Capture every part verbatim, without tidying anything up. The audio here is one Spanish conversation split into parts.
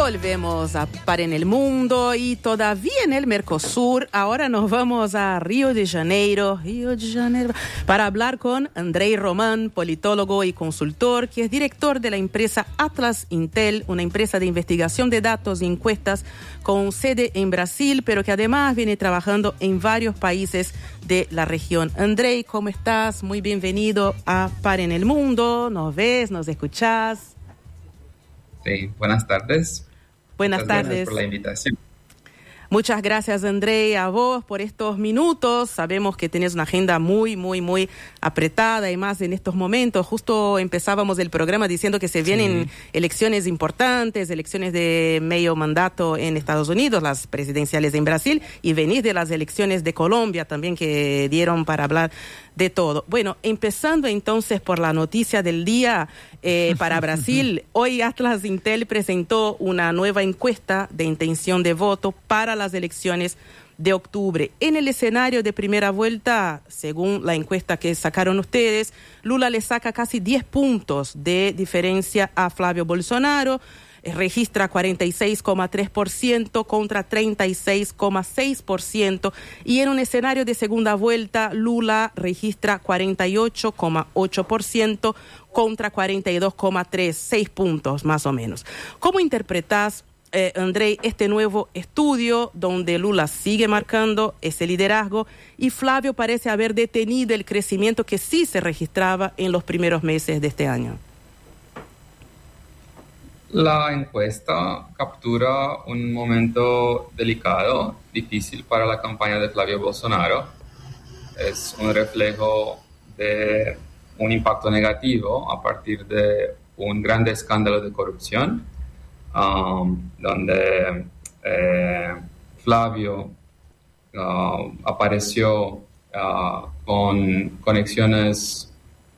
Volvemos a Par en el Mundo y todavía en el Mercosur. Ahora nos vamos a Río de Janeiro, Río de Janeiro, para hablar con Andrei Román, politólogo y consultor, que es director de la empresa Atlas Intel, una empresa de investigación de datos y encuestas con sede en Brasil, pero que además viene trabajando en varios países de la región. Andrei, ¿cómo estás? Muy bienvenido a Par en el Mundo. ¿Nos ves? ¿Nos escuchás? Sí, buenas tardes. Buenas Muchas tardes. Gracias por la invitación. Muchas gracias, Andrei, a vos por estos minutos. Sabemos que tenés una agenda muy, muy, muy apretada y más en estos momentos. Justo empezábamos el programa diciendo que se vienen sí. elecciones importantes, elecciones de medio mandato en Estados Unidos, las presidenciales en Brasil, y venís de las elecciones de Colombia también que dieron para hablar de todo. Bueno, empezando entonces por la noticia del día eh, para Brasil, hoy Atlas Intel presentó una nueva encuesta de intención de voto para las elecciones de octubre. En el escenario de primera vuelta, según la encuesta que sacaron ustedes, Lula le saca casi diez puntos de diferencia a Flavio Bolsonaro, registra cuarenta y seis coma tres por ciento contra treinta y seis coma seis por ciento y en un escenario de segunda vuelta Lula registra cuarenta y ocho coma ocho por ciento contra cuarenta y dos coma tres, seis puntos más o menos. ¿Cómo interpretás, eh, Andrei, este nuevo estudio donde Lula sigue marcando ese liderazgo y Flavio parece haber detenido el crecimiento que sí se registraba en los primeros meses de este año? La encuesta captura un momento delicado, difícil para la campaña de Flavio Bolsonaro. Es un reflejo de un impacto negativo a partir de un gran escándalo de corrupción, um, donde eh, Flavio uh, apareció uh, con conexiones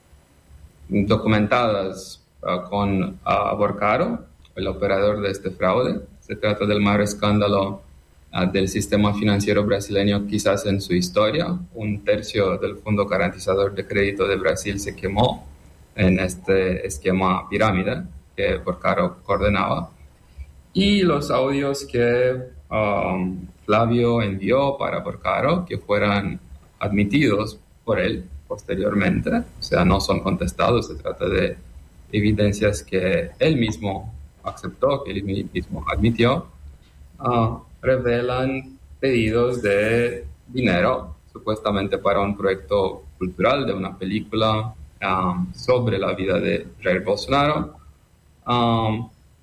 documentadas Uh, con uh, Borcaro, el operador de este fraude. Se trata del mayor escándalo uh, del sistema financiero brasileño quizás en su historia. Un tercio del Fondo Garantizador de Crédito de Brasil se quemó en este esquema pirámide que Borcaro coordenaba. Y los audios que um, Flavio envió para Borcaro, que fueran admitidos por él posteriormente, o sea, no son contestados, se trata de evidencias que él mismo aceptó, que él mismo admitió, uh, revelan pedidos de dinero, supuestamente para un proyecto cultural de una película um, sobre la vida de Jair Bolsonaro, um,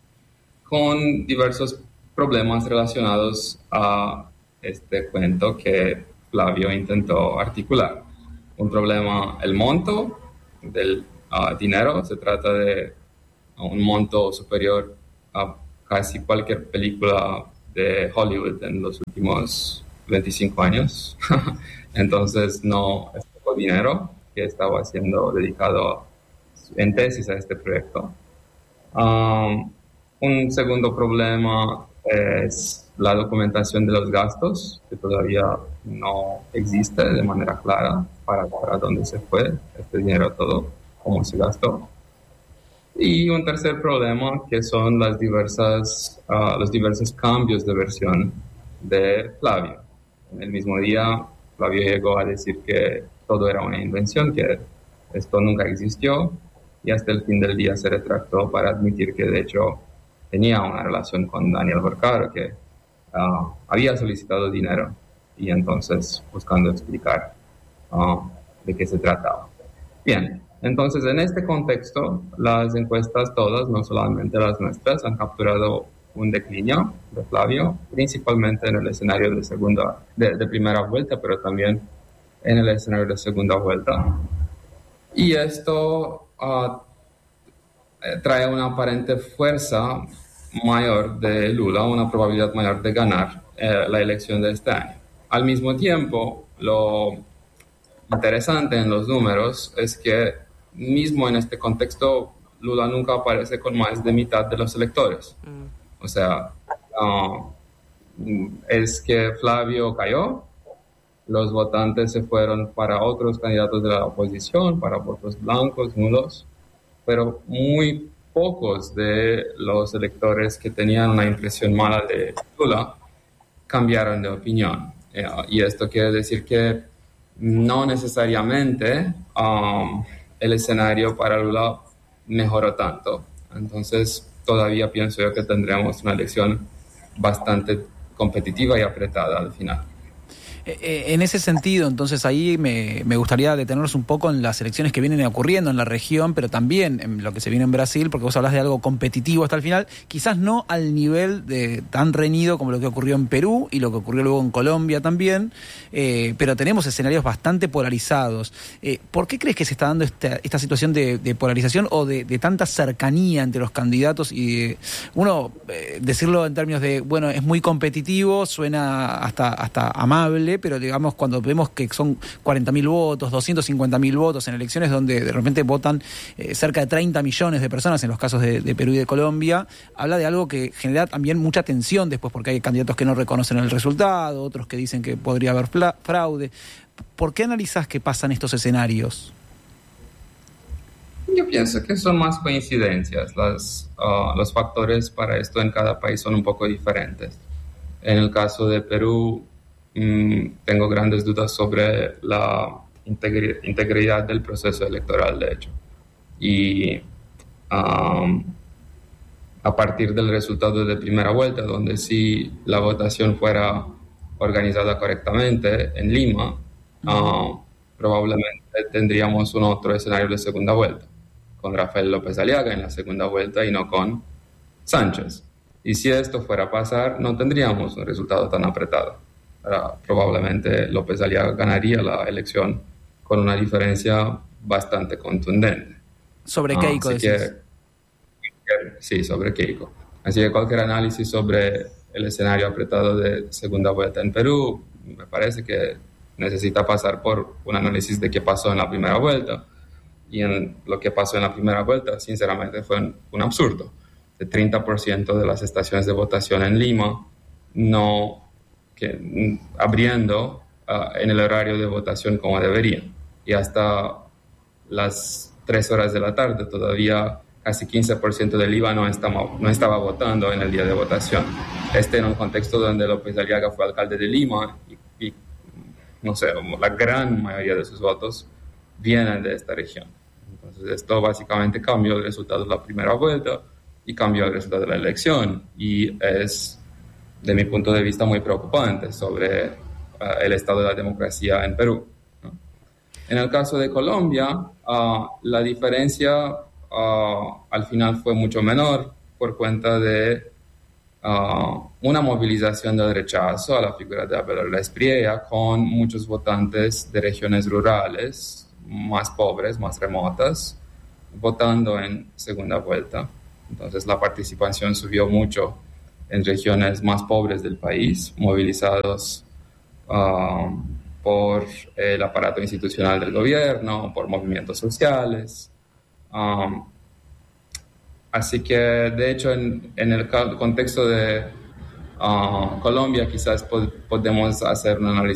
con diversos problemas relacionados a este cuento que Flavio intentó articular. Un problema, el monto del Uh, dinero, se trata de uh, un monto superior a casi cualquier película de Hollywood en los últimos veinticinco años. Entonces no es poco dinero que estaba siendo dedicado en tesis a este proyecto. Um, un segundo problema es la documentación de los gastos, que todavía no existe de manera clara para, para dónde se fue este dinero todo, cómo se gastó. Y un tercer problema que son las diversas, uh, los diversos cambios de versión de Flavio. En el mismo día, Flavio llegó a decir que todo era una invención, que esto nunca existió, y hasta el fin del día se retractó para admitir que de hecho tenía una relación con Daniel Borcaro, que uh, había solicitado dinero, y entonces buscando explicar uh, de qué se trataba. Bien. Entonces, en este contexto, las encuestas todas, no solamente las nuestras, han capturado un declinio de Flavio, principalmente en el escenario de, segunda, de, de primera vuelta, pero también en el escenario de segunda vuelta. Y esto uh, trae una aparente fuerza mayor de Lula, una probabilidad mayor de ganar eh, la elección de este año. Al mismo tiempo, lo interesante en los números es que mismo en este contexto, Lula nunca aparece con más de mitad de los electores. Mm. O sea, uh, es que Flavio cayó, los votantes se fueron para otros candidatos de la oposición, para votos blancos, nulos, pero muy pocos de los electores que tenían una impresión mala de Lula cambiaron de opinión. Eh, y esto quiere decir que no necesariamente um, el escenario para Lula mejoró tanto. Entonces, todavía pienso yo que tendremos una elección bastante competitiva y apretada al final. En ese sentido, entonces ahí me, me gustaría detenernos un poco en las elecciones que vienen ocurriendo en la región, pero también en lo que se viene en Brasil, porque vos hablás de algo competitivo hasta el final, quizás no al nivel de tan reñido como lo que ocurrió en Perú y lo que ocurrió luego en Colombia también, eh, pero tenemos escenarios bastante polarizados. Eh, ¿Por qué crees que se está dando esta, esta situación de, de polarización o de, de tanta cercanía entre los candidatos? Y de, uno, eh, decirlo en términos de, bueno, es muy competitivo, suena hasta, hasta amable, pero digamos cuando vemos que son cuarenta mil votos, doscientos cincuenta mil votos en elecciones donde de repente votan eh, cerca de treinta millones de personas en los casos de, de Perú y de Colombia, habla de algo que genera también mucha tensión después porque hay candidatos que no reconocen el resultado, otros que dicen que podría haber fraude. ¿Por qué analizás que pasan estos escenarios? Yo pienso que son más coincidencias. Las, uh, los factores para esto en cada país son un poco diferentes. En el caso de Perú, tengo grandes dudas sobre la integri- integridad del proceso electoral, de hecho. Y um, a partir del resultado de primera vuelta, donde si la votación fuera organizada correctamente en Lima, uh, probablemente tendríamos un otro escenario de segunda vuelta, con Rafael López Aliaga en la segunda vuelta y no con Sánchez. Y si esto fuera a pasar, no tendríamos un resultado tan apretado. Probablemente López Aliaga ganaría la elección con una diferencia bastante contundente. ¿Sobre Keiko? Ah, así que, sí, sobre Keiko. Así que cualquier análisis sobre el escenario apretado de segunda vuelta en Perú, me parece que necesita pasar por un análisis de qué pasó en la primera vuelta. Y en lo que pasó en la primera vuelta, sinceramente, fue un, un absurdo. El treinta por ciento de las estaciones de votación en Lima no... que abriendo uh, en el horario de votación como deberían. Y hasta las tres horas de la tarde todavía casi quince por ciento del Lima no estaba, no estaba votando en el día de votación. Este en un contexto donde López Aliaga fue alcalde de Lima y, y no sé, la gran mayoría de sus votos vienen de esta región. Entonces esto básicamente cambió el resultado de la primera vuelta y cambió el resultado de la elección. Y es, de mi punto de vista, muy preocupante sobre uh, el estado de la democracia en Perú, ¿no? En el caso de Colombia, uh, la diferencia uh, al final fue mucho menor por cuenta de uh, una movilización del rechazo a la figura de Abel Espriella con muchos votantes de regiones rurales más pobres, más remotas, votando en segunda vuelta. Entonces la participación subió mucho en regiones más pobres del país, movilizados uh, por el aparato institucional del gobierno, por movimientos sociales. Um, así que, de hecho, en, en el contexto de uh, Colombia, quizás pod- podemos hacer un análisis